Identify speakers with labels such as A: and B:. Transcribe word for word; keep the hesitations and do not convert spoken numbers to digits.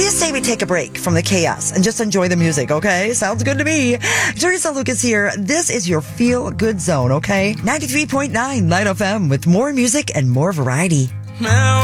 A: do you say we take a break from the chaos and just enjoy the music, okay? Sounds good to me. Teresa Lucas here. This is your Feel Good Zone, okay? ninety-three point nine Light F M with more music and more variety. Now